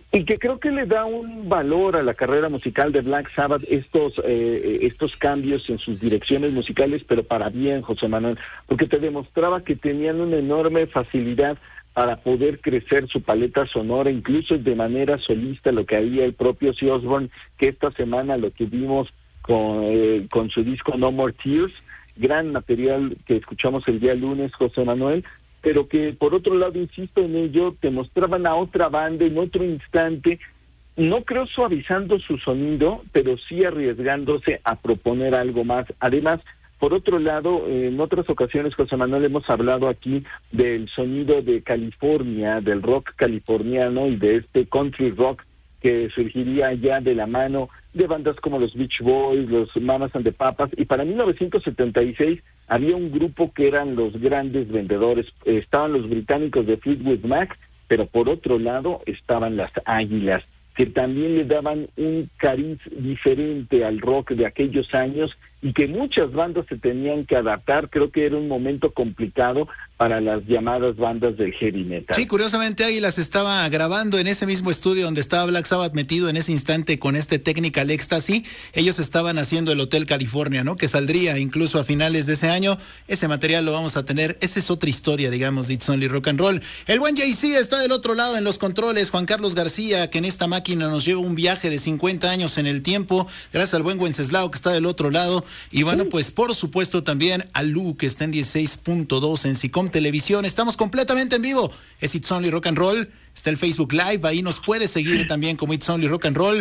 Y que creo que le da un valor a la carrera musical de Black Sabbath estos cambios en sus direcciones musicales, pero para bien, José Manuel, porque te demostraba que tenían una enorme facilidad para poder crecer su paleta sonora, incluso de manera solista, lo que haría el propio Ozzy Osbourne, que esta semana lo tuvimos con su disco No More Tears, gran material que escuchamos el día lunes, José Manuel, pero que por otro lado, insisto en ello, te mostraban a otra banda en otro instante, no creo suavizando su sonido, pero sí arriesgándose a proponer algo más. Además, por otro lado, en otras ocasiones, José Manuel, hemos hablado aquí del sonido de California, del rock californiano y de este country rock que surgiría ya de la mano de bandas como los Beach Boys, los Mamas and the Papas, y para 1976 había un grupo que eran los grandes vendedores, estaban los británicos de Fleetwood Mac, pero por otro lado estaban las Águilas, que también le daban un cariz diferente al rock de aquellos años y que muchas bandas se tenían que adaptar. Creo que era un momento complicado para las llamadas bandas del heavy metal. Sí, curiosamente Águilas estaba grabando en ese mismo estudio donde estaba Black Sabbath metido en ese instante con este Technical Ecstasy. Ellos estaban haciendo el Hotel California, ¿no? Que saldría incluso a finales de ese año. Ese material lo vamos a tener. Esa es otra historia, digamos, de It's Only Rock and Roll. El buen Jay-Z está del otro lado en los controles. Juan Carlos García, que en esta máquina nos lleva un viaje de 50 años en el tiempo. Gracias al buen Wenceslao, que está del otro lado. Y bueno, pues por supuesto también a Lu, que está en 16.2 en SICOM Televisión. Estamos completamente en vivo. Es It's Only Rock and Roll. Está el Facebook Live. Ahí nos puede seguir también como It's Only Rock and Roll.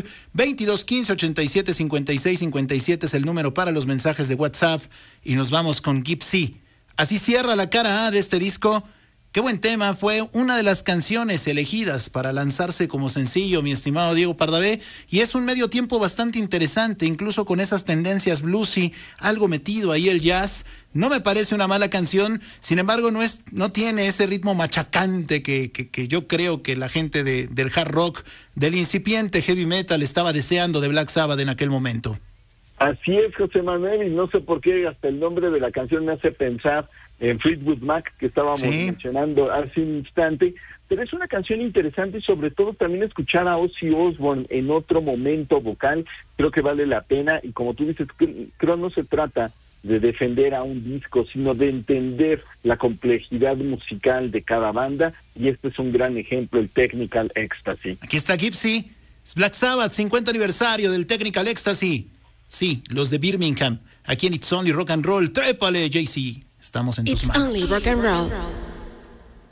2215-8756-57 es el número para los mensajes de WhatsApp. Y nos vamos con Gypsy. Así cierra la cara A de este disco. Qué buen tema, fue una de las canciones elegidas para lanzarse como sencillo, mi estimado Diego Pardavé, y es un medio tiempo bastante interesante, incluso con esas tendencias bluesy, algo metido ahí el jazz. No me parece una mala canción, sin embargo no tiene ese ritmo machacante que yo creo que la gente del hard rock, del incipiente heavy metal estaba deseando de Black Sabbath en aquel momento. Así es, José Manuel, y no sé por qué hasta el nombre de la canción me hace pensar en Fleetwood Mac, que estábamos mencionando hace un instante, pero es una canción interesante y sobre todo también escuchar a Ozzy Osbourne en otro momento vocal, creo que vale la pena, y como tú dices, creo no se trata de defender a un disco, sino de entender la complejidad musical de cada banda, y este es un gran ejemplo, el Technical Ecstasy. Aquí está Gypsy, Black Sabbath, 50 aniversario del Technical Ecstasy. Sí, los de Birmingham, aquí en It's Only Rock and Roll. Trépale, Jay-Z. Estamos en tus manos. It's Only Rock and Roll.